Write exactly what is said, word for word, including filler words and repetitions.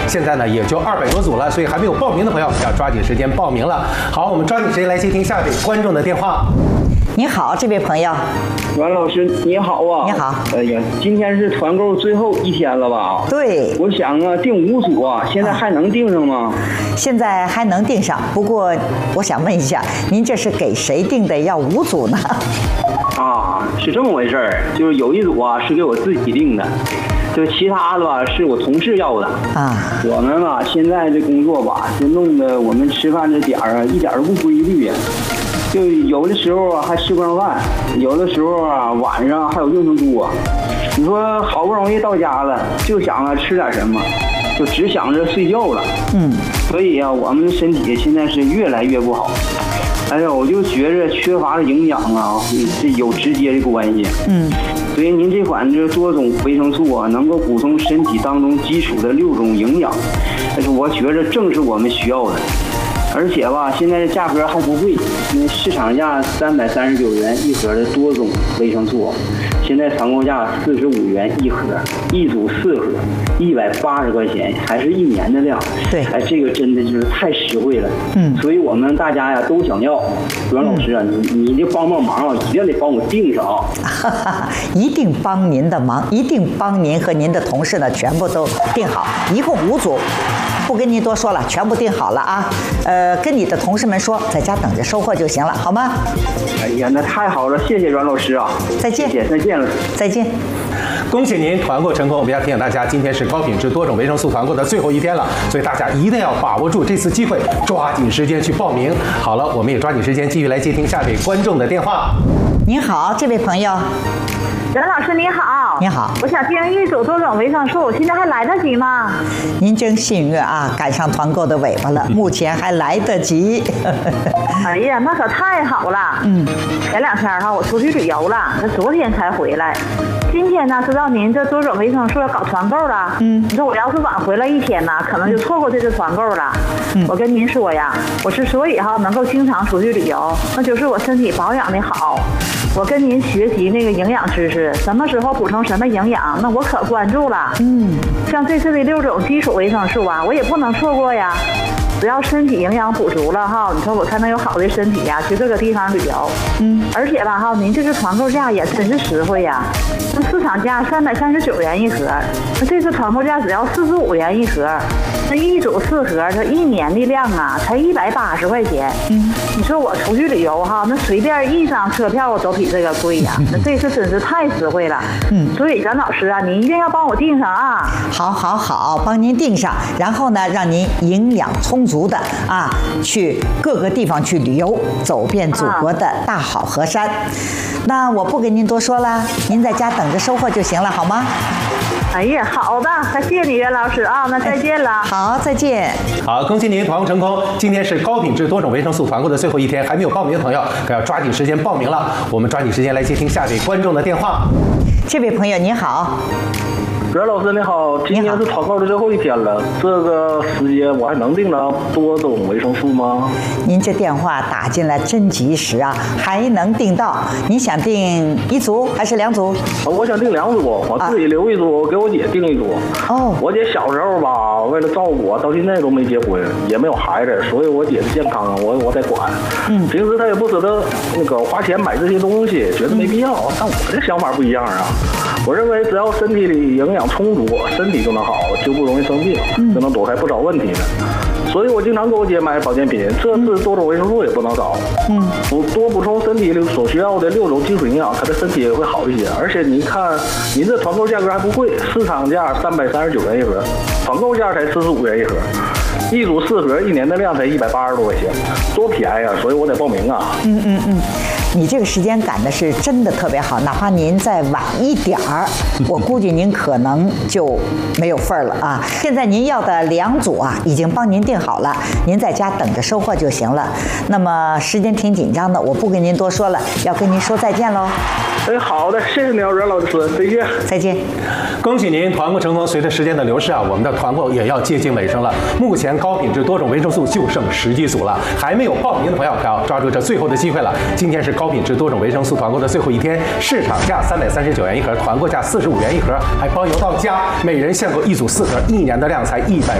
现在呢也就二百多组了，所以还没有报名的朋友要抓紧时间报名了。好，我们抓紧时间来接听下一位观众的电话。 你好，这位朋友。 阮老师你好啊。 你好。 哎呀，今天是团购最后一天了吧？ 对。 我想啊，订五组啊，现在还能订上吗？ 现在还能订上，不过我想问一下，您这是给谁订的？要五组呢？ 啊，是这么回事儿，就是有一组啊是给我自己订的，就其他的吧是我同事要的啊。 我们吧现在这工作吧，就弄得我们吃饭这点儿啊一点都不规律呀。就有的时候啊还吃不上饭，有的时候啊晚上还有用生多。你说好不容易到家了，就想啊吃点什么，就只想着睡觉了。 嗯， 所以啊我们的身体现在是越来越不好。哎呀，我就觉着缺乏的营养啊，这有直接的关系。 嗯， 所以您这款这多种维生素啊，能够补充身体当中基础的六种营养，但是我觉着正是我们需要的。而且吧，现在的价格还不贵，因为市场价三百三十九元一盒的多种维生素，现在团购价四十五元一盒，一组四盒，一百八十块钱，还是一年的量。 对， 哎，这个真的就是太实惠了。 嗯， 所以我们大家呀都想要。阮老师啊，你你就帮帮忙啊，一定得帮我订上啊！ 哈哈，一定帮您的忙，一定帮您和您的同事呢全部都订好，一共五组。不跟您多说了，全部订好了啊！呃，跟你的同事们说，在家等着收货就行了，好吗？ 哎呀，那太好了，谢谢阮老师啊！ 再见， 谢谢，再见了， 再见。 恭喜您团购成功！我们要提醒大家，今天是高品质多种维生素团购的最后一天了，所以大家一定要把握住这次机会，抓紧时间去报名。好了，我们也抓紧时间继续来接听下一位观众的电话。 您好，这位朋友。 任老师你好， 你好， 我想订一组多种维生素，现在还来得及吗？ 您真幸运啊，赶上团购的尾巴了，目前还来得及。 哎呀，那可太好了。 嗯， 前两天哈我出去旅游了，那昨天才回来。今天呢，知道您这多种维生素要搞团购了。 嗯， 你说我要是晚回来一天呢，可能就错过这次团购了。嗯，我跟您说呀，我之所以哈能够经常出去旅游，那就是我身体保养的好。我跟您学习那个营养知识，什么时候补充什么营养，那我可关注了。 嗯， 像这次的六种基础维生素啊，我也不能错过呀。只要身体营养补足了哈，你说我才能有好的身体呀，去各个地方旅游。 嗯， 而且吧哈，您这个团购价也真是实惠呀。那市场价三百三十九元一盒，那这次团购价只要四十五元一盒，那一组四盒，这一年的量啊，才一百八十块钱。 嗯， 你说我出去旅游哈，那随便一张车票都比这个贵呀。那这次真是太实惠了。 嗯， 所以咱老师啊，你一定要帮我订上啊。 好，好，好，帮您订上，然后呢，让您营养充足的啊，去各个地方去旅游，走遍祖国的大好河山。啊、那我不跟您多说了，您在家等着收货就行了，好吗？ 哎呀，好的，感谢你袁老师啊，那再见了。 好，再见。 好，恭喜您团购成功！今天是高品质多种维生素团购的最后一天，还没有报名的朋友可要抓紧时间报名了。我们抓紧时间来接听下一位观众的电话。 这位朋友您好。 袁老师你好，今天是团购的最后一天了，这个时间我还能订到多种维生素吗？ 您这电话打进来真及时啊，还能订到。你想订一组还是两组？ 我想订两组，我自己留一组，给我姐订一组。 哦， 我姐小时候吧，为了照顾我，到现在都没结婚，也没有孩子，所以我姐的健康我我得管。嗯，平时她也不舍得那个花钱买这些东西，觉得没必要。嗯、但我这想法不一样啊，我认为只要身体里营养充足，身体就能好，就不容易生病，嗯、就能躲开不少问题的。所以我经常给我姐买保健品，这次多种维生素也不能少。嗯，补多补充身体里所需要的六种基础营养，她的身体也会好一些。而且您看，您这团购价格还不贵，市场价三百三十九元一盒，团购价才四十五元一盒，一组四盒，一年的量才一百八十多块钱，多便宜啊！所以我得报名啊。 嗯嗯嗯。你这个时间赶的是真的特别好，哪怕您再晚一点儿，我估计您可能就没有份儿了啊！现在您要的两组啊，已经帮您订好了，您在家等着收货就行了。那么时间挺紧张的，我不跟您多说了，要跟您说再见喽。 哎，好的，谢谢您，阮老师，再见。 再见。 恭喜您团购成功！随着时间的流逝啊，我们的团购也要接近尾声了。目前高品质多种维生素就剩十几组了，还没有报名的朋友可要抓住这最后的机会了。今天是高品质多种维生素团购的最后一天，市场价三百三十九元一盒，团购价四十五元一盒，还包邮到家，每人限购一组四盒，一年的量才一百